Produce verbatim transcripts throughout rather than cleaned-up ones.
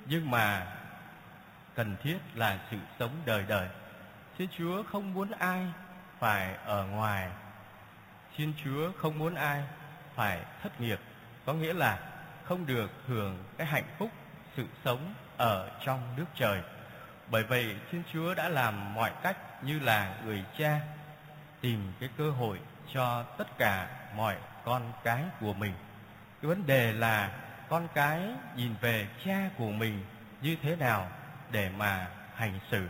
nhưng mà cần thiết là sự sống đời đời. Thiên Chúa không muốn ai phải ở ngoài. Thiên Chúa không muốn ai phải thất nghiệp, có nghĩa là không được hưởng cái hạnh phúc sự sống ở trong nước trời. Bởi vậy Thiên Chúa đã làm mọi cách như là người cha tìm cái cơ hội cho tất cả mọi con cái của mình. Cái vấn đề là con cái nhìn về cha của mình như thế nào để mà hành xử.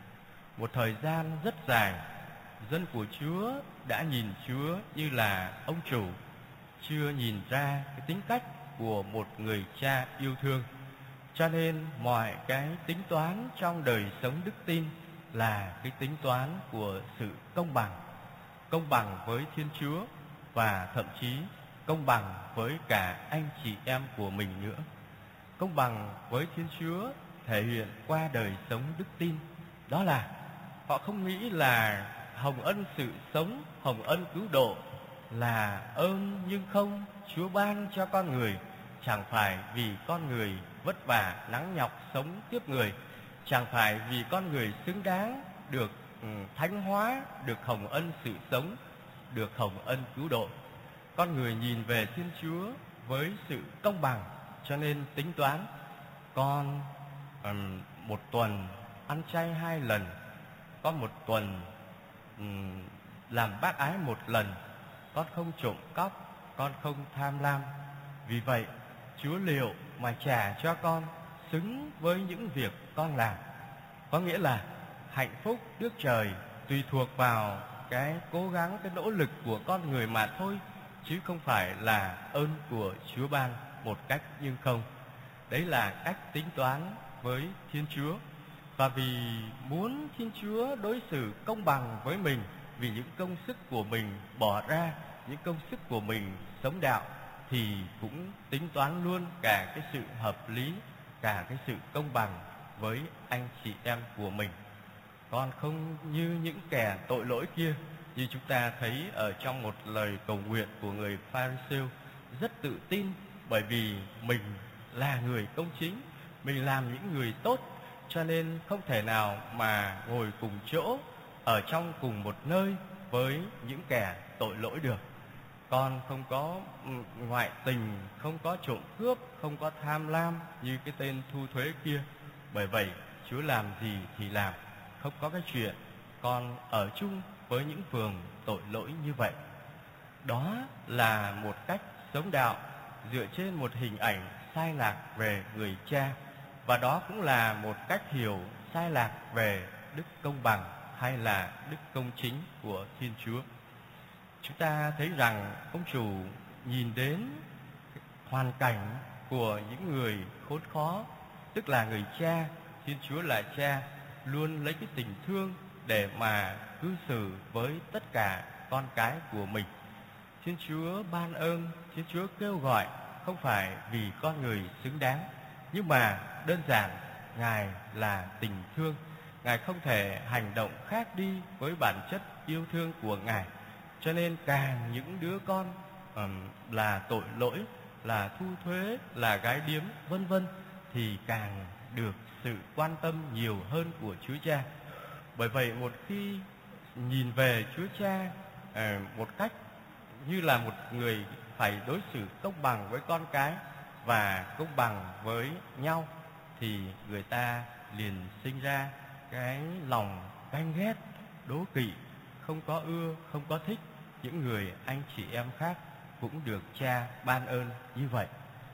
Một thời gian rất dài, dân của Chúa đã nhìn Chúa như là ông chủ, chưa nhìn ra cái tính cách của một người cha yêu thương. Cho nên mọi cái tính toán trong đời sống đức tin là cái tính toán của sự công bằng. Công bằng với Thiên Chúa và thậm chí công bằng với cả anh chị em của mình nữa. Công bằng với Thiên Chúa thể hiện qua đời sống đức tin. Đó là họ không nghĩ là hồng ân sự sống, hồng ân cứu độ là ơn nhưng không, Chúa ban cho con người chẳng phải vì con người vất vả nắng nhọc sống tiếp người, chẳng phải vì con người xứng đáng được ừ, thánh hóa, được hồng ân sự sống, được hồng ân cứu độ. Con người nhìn về Thiên Chúa với sự công bằng, cho nên tính toán con um, một tuần ăn chay hai lần, con một tuần um, làm bác ái một lần, con không trộm cắp, con không tham lam. Vì vậy Chúa liệu mà trả cho con xứng với những việc con làm. Có nghĩa là hạnh phúc Đức Trời tùy thuộc vào cái cố gắng, cái nỗ lực của con người mà thôi, chứ không phải là ơn của Chúa ban một cách nhưng không. Đấy là cách tính toán với Thiên Chúa. Và vì muốn Thiên Chúa đối xử công bằng với mình, vì những công sức của mình bỏ ra, những công sức của mình sống đạo, thì cũng tính toán luôn cả cái sự hợp lý, cả cái sự công bằng với anh chị em của mình. Còn không như những kẻ tội lỗi kia, như chúng ta thấy ở trong một lời cầu nguyện của người Pha-ri-siêu, rất tự tin bởi vì mình là người công chính, mình làm những người tốt, cho nên không thể nào mà ngồi cùng chỗ ở trong cùng một nơi với những kẻ tội lỗi được. Con không có ngoại tình, không có trộm cướp, không có tham lam như cái tên thu thuế kia. Bởi vậy Chúa làm gì thì làm, không có cái chuyện con ở chung với những phường tội lỗi như vậy. Đó là một cách sống đạo dựa trên một hình ảnh sai lạc về người cha, và đó cũng là một cách hiểu sai lạc về đức công bằng hay là đức công chính của Thiên Chúa. Chúng ta thấy rằng ông chủ nhìn đến hoàn cảnh của những người khốn khó, tức là người cha. Thiên Chúa là cha, luôn lấy cái tình thương để mà cư xử với tất cả con cái của mình. Thiên Chúa ban ơn, Thiên Chúa kêu gọi không phải vì con người xứng đáng, nhưng mà đơn giản Ngài là tình thương. Ngài không thể hành động khác đi với bản chất yêu thương của Ngài. Cho nên càng những đứa con um, là tội lỗi, là thu thuế, là gái điếm, vân vân, thì càng được sự quan tâm nhiều hơn của Chúa Cha. Bởi vậy một khi nhìn về Chúa Cha uh, một cách như là một người phải đối xử công bằng với con cái và công bằng với nhau, thì người ta liền sinh ra cái lòng ganh ghét, đố kỵ, không có ưa, không có thích những người anh chị em khác cũng được cha ban ơn như vậy.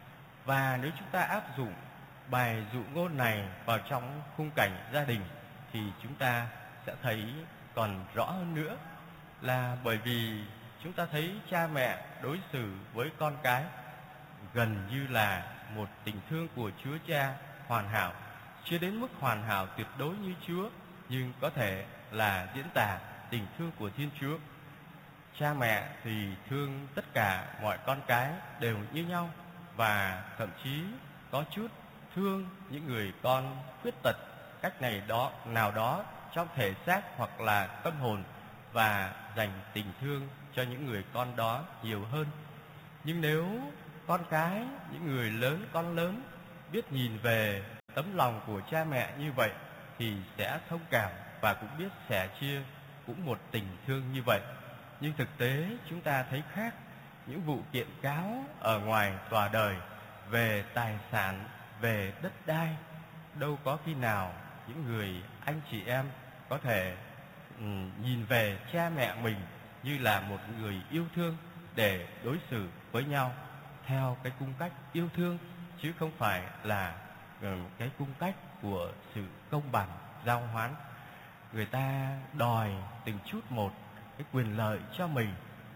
Và nếu chúng ta áp dụng bài dụ ngôn này vào trong khung cảnh gia đình, thì chúng ta sẽ thấy còn rõ hơn nữa, là bởi vì chúng ta thấy cha mẹ đối xử với con cái gần như là một tình thương của Chúa Cha hoàn hảo, chưa đến mức hoàn hảo tuyệt đối như Chúa, nhưng có thể là diễn tả tình thương của Thiên Chúa. Cha mẹ thì thương tất cả mọi con cái đều như nhau, và thậm chí có chút thương những người con khuyết tật cách này đó nào đó trong thể xác hoặc là tâm hồn, và dành tình thương cho những người con đó nhiều hơn. Nhưng nếu con cái, những người lớn, con lớn biết nhìn về Tấm lòng của cha mẹ như vậy thì sẽ thông cảm và cũng biết sẻ chia cũng một tình thương như vậy. Nhưng thực tế chúng ta thấy khác. Những vụ kiện cáo ở ngoài tòa đời về tài sản, về đất đai, đâu có khi nào những người anh chị em có thể um, nhìn về cha mẹ mình như là một người yêu thương để đối xử với nhau theo cái cung cách yêu thương, chứ không phải là um, cái cung cách của sự công bằng giao hoán. Người ta đòi từng chút một cái quyền lợi cho mình,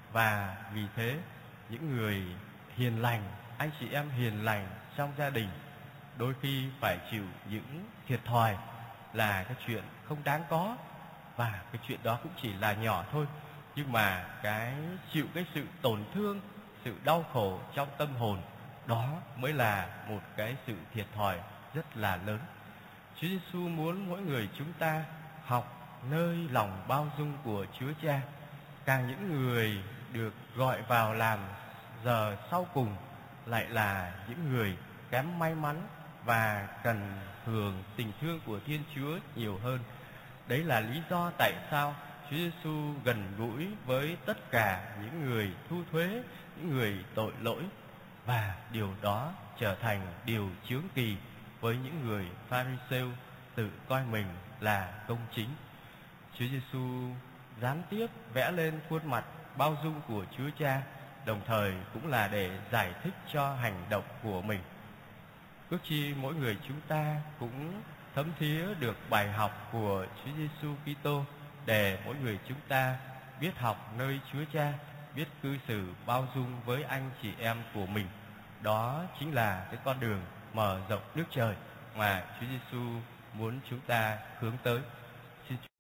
và vì thế những người hiền lành, anh chị em hiền lành trong gia đình đôi khi phải chịu những thiệt thòi là cái chuyện không đáng có, và cái chuyện đó cũng chỉ là nhỏ thôi, nhưng mà cái chịu cái sự tổn thương, sự đau khổ trong tâm hồn, đó mới là một cái sự thiệt thòi rất là lớn. Chúa Giêsu muốn mỗi người chúng ta học nơi lòng bao dung của Chúa Cha. Càng những người được gọi vào làm giờ sau cùng lại là những người kém may mắn và cần hưởng tình thương của Thiên Chúa nhiều hơn. Đấy là lý do tại sao Chúa Giêsu gần gũi với tất cả những người thu thuế, những người tội lỗi, và điều đó trở thành điều chướng kỳ với những người Pha-ri-sêu tự coi mình là công chính. Chúa Giêsu gián tiếp vẽ lên khuôn mặt bao dung của Chúa Cha, đồng thời cũng là để giải thích cho hành động của mình. Ước chi mỗi người chúng ta cũng thấm thía được bài học của Chúa Giêsu Kitô, để mỗi người chúng ta biết học nơi Chúa Cha, biết cư xử bao dung với anh chị em của mình. Đó chính là cái con đường mở rộng nước trời mà Chúa Giêsu muốn chúng ta hướng tới. Xin